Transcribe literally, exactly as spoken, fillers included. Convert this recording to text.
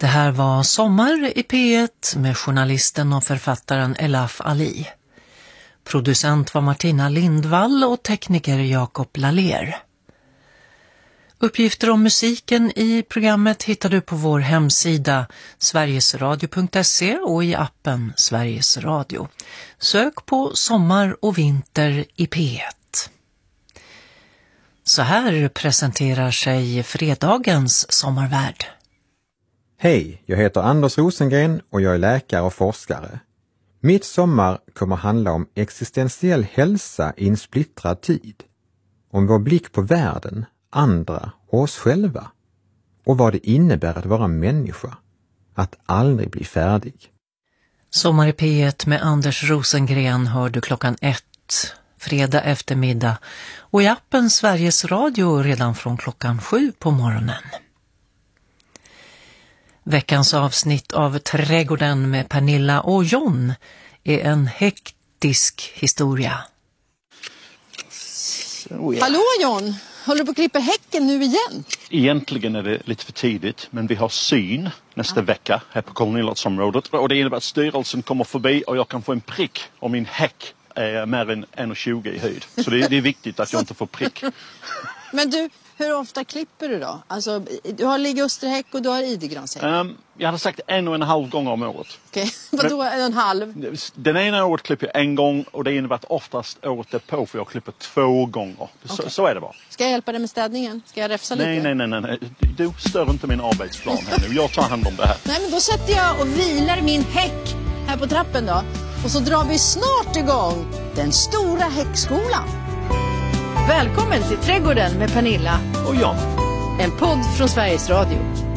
Det här var Sommar i P ett med journalisten och författaren Elaf Ali. Producent var Martina Lindvall och tekniker Jakob Laler. Uppgifter om musiken i programmet hittar du på vår hemsida sverigesradio punkt se och i appen Sveriges Radio. Sök på Sommar och vinter i P ett. Så här presenterar sig fredagens sommarvärd. Hej, jag heter Anders Rosengren och jag är läkare och forskare. Mitt sommar kommer handla om existentiell hälsa i en splittrad tid. Om vår blick på världen, andra och oss själva. Och vad det innebär att vara människa. Att aldrig bli färdig. Sommar i P ett med Anders Rosengren hör du klockan ett, fredag eftermiddag. Och i appen Sveriges Radio redan från klockan sju på morgonen. Veckans avsnitt av Trädgården med Pernilla och John är en hektisk historia. Så, ja. Hallå John, håller du på att klippa häcken nu igen? Egentligen är det lite för tidigt, men vi har syn nästa ja. vecka här på kolonilotsområdet. Och det innebär att styrelsen kommer förbi och jag kan få en prick om min häck är mer än en komma tjugo i höjd. Så det är, det är viktigt att jag inte får prick. Men du, hur ofta klipper du då? Alltså, du har liggusterhäck och du har idegranshäck. Um, jag hade sagt en och en halv gånger om året. Okej, okay. Vadå en halv? Den ena året klipper jag en gång och det innebär att oftast året är på för jag klipper två gånger. Så, okay. så är det bara. Ska jag hjälpa dig med städningen? Ska jag räfsa nej, lite? Nej, nej, nej, nej. Du stör inte min arbetsplan här nu. Jag tar hand om det här. Nej, men då sätter jag och vilar min häck här på trappen då. Och så drar vi snart igång den stora häckskolan. Välkommen till Trädgården med Pernilla och John. En podd från Sveriges Radio.